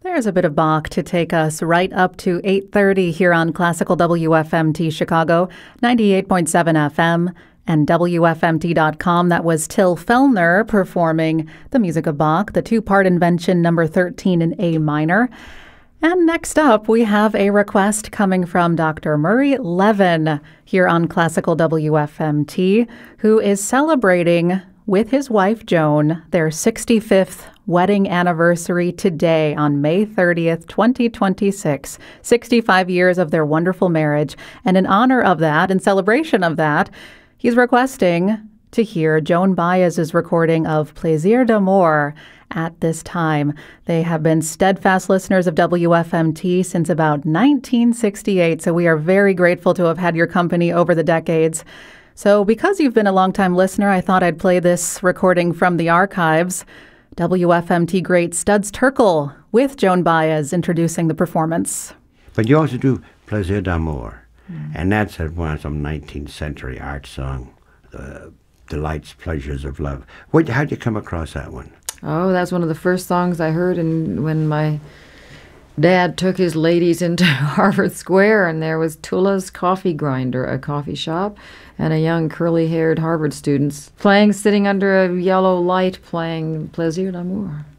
There's a bit of Bach to take us right up to 8:30 here on Classical WFMT Chicago, 98.7 FM and WFMT.com. That was Till Fellner performing the music of Bach, the two-part invention number 13 in A minor. And next up, we have a request coming from Dr. Murray Levin here on Classical WFMT, who is celebrating with his wife, Joan, their 65th wedding anniversary today on May 30th, 2026. 65 years of their wonderful marriage. And in honor of that, in celebration of that, he's requesting to hear Joan Baez's recording of Plaisir d'amour at this time. They have been steadfast listeners of WFMT since about 1968, so we are very grateful to have had your company over the decades. So because you've been a longtime listener, I thought I'd play this recording from the archives. WFMT great Studs Terkel with Joan Baez introducing the performance. But you also do Plaisir d'amour, and that's some 19th century art song, Delights, Pleasures of Love. How'd you come across that one? Oh, that's one of the first songs I heard when my dad took his ladies into Harvard Square, and there was Tulla's Coffee Grinder, a coffee shop, and a young curly-haired Harvard student sitting under a yellow light playing Plaisir d'amour.